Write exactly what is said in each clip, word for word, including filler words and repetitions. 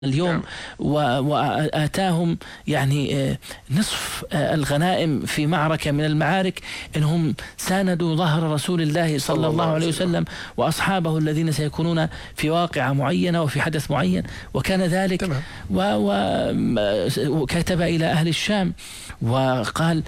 اليوم وآتاهم يعني نصف الغنائم في معركة من المعارك، إنهم ساندوا ظهر رسول الله صلى الله عليه وسلم وأصحابه الذين سيكونون في واقعة معينة وفي حدث معين. وكان ذلك وكتب إلى أهل الشام وقال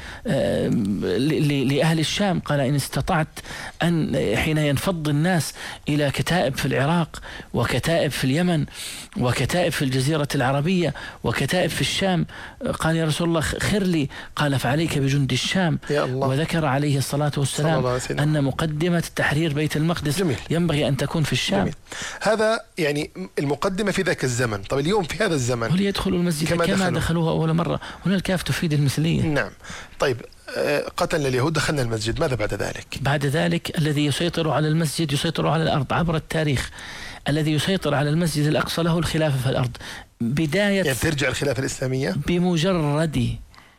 لأهل الشام، قال إن استطعت أن حين ينفض الناس إلى كتائب في العراق وكتائب في اليمن وكتائب في الجزيرة العربية وكتائب في الشام، قال يا رسول الله خر لي، قال فعليك بجند الشام. يا الله. وذكر عليه الصلاة والسلام أن مقدمة تحرير بيت المقدس جميل. ينبغي أن تكون في الشام. جميل. هذا يعني المقدمة في ذاك الزمن. طب اليوم في هذا الزمن وليدخلوا المسجد كما, كما دخلوا. دخلوها أول مرة. هنا الكاف تفيد المثلية. نعم. طيب قتلنا اليهود، دخلنا المسجد، ماذا بعد ذلك؟ بعد ذلك الذي يسيطر على المسجد يسيطر على الأرض عبر التاريخ. الذي يسيطر على المسجد الأقصى له الخلافة في الأرض. بداية يعني ترجع الخلافة الإسلامية بمجرد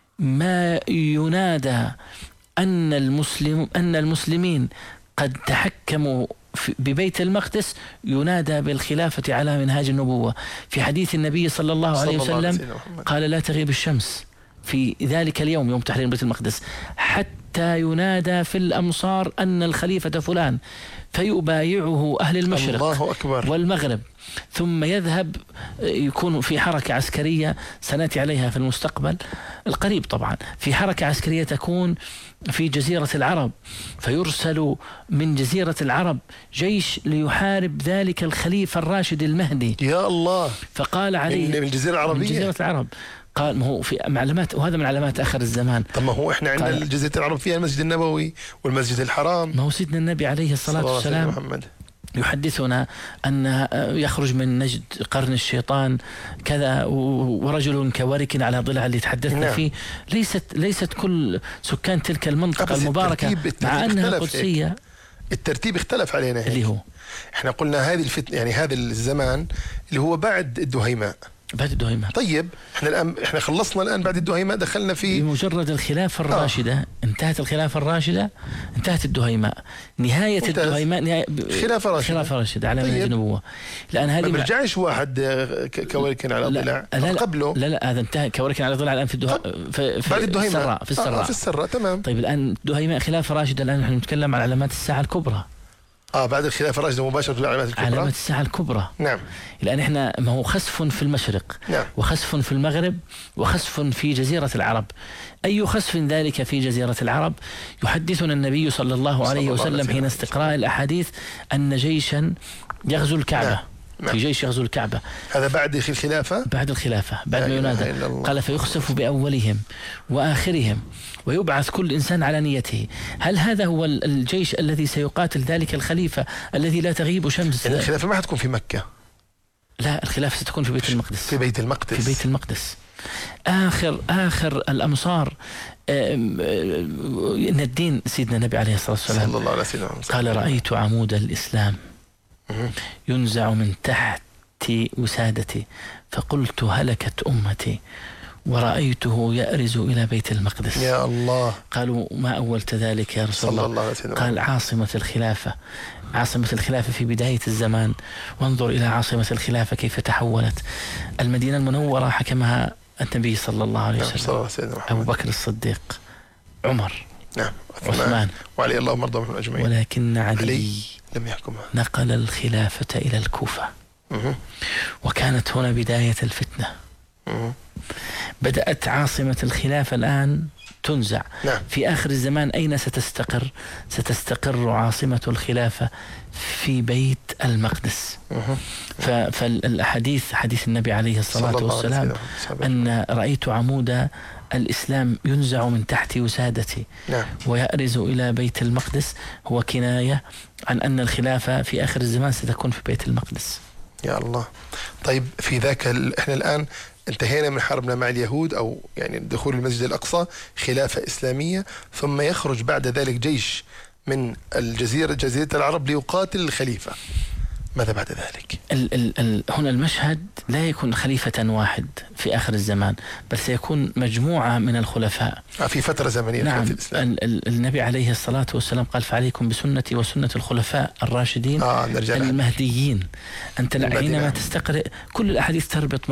ما ينادى أن المسلم أن المسلمين قد تحكموا ببيت المقدس، ينادى بالخلافة على منهاج النبوة. في حديث النبي صلى الله عليه وسلم قال لا تغيب الشمس في ذلك اليوم، يوم تحرير بيت المقدس، حتى ينادى في الأمصار أن الخليفة فلان، فيبايعه أهل المشرق الله أكبر. والمغرب، ثم يذهب يكون في حركة عسكرية سنأتي عليها في المستقبل القريب طبعا، في حركة عسكرية تكون في جزيرة العرب، فيرسل من جزيرة العرب جيش ليحارب ذلك الخليفة الراشد المهدي. يا الله. فقال عليه من الجزيرة العربية، من جزيرة العرب. قال ما هو في معلومات، وهذا من علامات آخر الزمان. طب ما هو إحنا عندنا الجزيرة العرب فيها المسجد النبوي والمسجد الحرام. ما هو سيدنا النبي عليه الصلاة والسلام محمد يحدثنا أن يخرج من نجد قرن الشيطان كذا ورجل كورك على ضلع اللي تحدثنا نعم. فيه. ليست ليست كل سكان تلك المنطقة المباركة الترتيب الترتيب مع أنها قدسية هيك. الترتيب اختلف علينا هيك. اللي هو احنا قلنا هذه الفتنة، يعني هذا الزمان اللي هو بعد الدهيماء. بعد الدهيماء. طيب احنا الان احنا خلصنا الان بعد الدهيماء، دخلنا في بمجرد الخلافه الراشده. آه. انتهت الخلافه الراشده، انتهت الدهيماء، نهايه الدهيماء نهاية خلافه راشده خلافه راشده على طيب. منهج النبوه. لان هذه ما بيرجعش واحد كوركن على ضلع قبله. لا لا هذا انتهى كوركن على ضلع الان في الدها في, في بعد الدهيماء السراء في السراء آه في السراء تمام. طيب الان الدهيماء خلافه راشده، الان نحن نتكلم عن علامات الساعه الكبرى. اه بعد الخلافة الراشدة مباشرة في العلامات الكبرى. علامات الساعة الكبرى. نعم. لأن احنا ما هو خسف في المشرق نعم. وخسف في المغرب وخسف في جزيرة العرب. أي خسف ذلك في جزيرة العرب؟ يحدثنا النبي صلى الله عليه وسلم حين استقراء الأحاديث أن جيشا يغزو الكعبة. نعم. نعم. في جيش يغزو الكعبة. هذا بعد الخلافة؟ بعد الخلافة، بعد ما ينادى. قال فيخسف بأولهم وآخرهم ويبعث كل إنسان على نيته. هل هذا هو الجيش الذي سيقاتل ذلك الخليفة الذي لا تغيب شمس؟ يعني الخلافة ما حتكون في مكة. لا، الخلافة ستكون في بيت المقدس. في بيت المقدس. في بيت المقدس. آخر آخر الأمصار. الدين سيدنا النبي عليه الصلاة والسلام صلى الله عليه وسلم قال رأيت عمود الإسلام ينزع من تحت وسادتي، فقلت هلكت أمتي، ورأيته يأرز إلى بيت المقدس. يا الله. قالوا ما أولت ذلك يا رسول الله؟ الله قال عاصمة الخلافة، عاصمة الخلافة في بداية الزمان. وانظر إلى عاصمة الخلافة كيف تحولت. المدينة المنورة حكمها النبي صلى الله عليه وسلم، نعم. أبو بكر الصديق، عمر، نعم. عثمان، وعلي الله مرضى منهم أجمعين. ولكن علي, علي لم يحكمها، نقل الخلافة إلى الكوفة. مه. وكانت هنا بداية الفتنة. مه. بدأت عاصمة الخلافة الآن تنزع. نعم. في آخر الزمان أين ستستقر؟ ستستقر عاصمة الخلافة في بيت المقدس. فالحديث حديث النبي عليه الصلاة والسلام أن رأيت عمود الإسلام ينزع من تحت وسادتي. نعم. ويأرز إلى بيت المقدس، هو كناية عن أن الخلافة في آخر الزمان ستكون في بيت المقدس. يا الله. طيب في ذاك ال... احنا الآن انتهينا من حربنا مع اليهود، أو يعني دخول المسجد الأقصى خلافة إسلامية، ثم يخرج بعد ذلك جيش من الجزيرة جزيرة العرب ليقاتل الخليفة. ماذا بعد ذلك؟ ال ال ال هنا المشهد لا يكون خليفة واحد في آخر الزمان، بل سيكون مجموعة من الخلفاء في فترة زمنية. نعم. في الإسلام. ال ال النبي عليه الصلاة والسلام قال فعليكم بسنتي وسنة الخلفاء الراشدين آه المهديين. أنت المهدي، حينما نعم. تستقرئ كل الأحاديث تربط